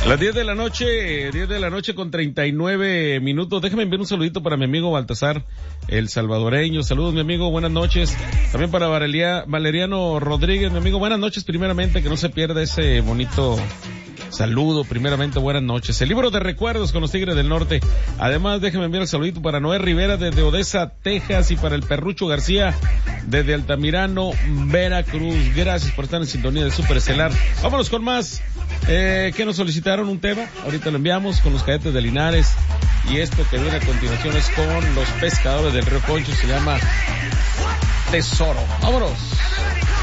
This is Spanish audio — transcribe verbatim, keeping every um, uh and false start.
Las diez de la noche, diez de la noche con treinta y nueve minutos. Déjame enviar un saludito para mi amigo Baltasar, el salvadoreño. Saludos, mi amigo, buenas noches. También para Valeria, Valeriano Rodríguez, mi amigo, buenas noches primeramente, que no se pierda ese bonito saludo. Primeramente, buenas noches. El libro de recuerdos con los Tigres del Norte. Además, déjeme enviar el saludito para Noé Rivera desde Odessa, Texas, y para el Perrucho García desde Altamirano, Veracruz. Gracias por estar en sintonía de Super Estelar. Vámonos con más. Eh, que nos solicitaron un tema, ahorita lo enviamos con los Cadetes de Linares, y esto que viene a continuación es con los Pescadores del Río Concho, se llama Tesoro. Vámonos.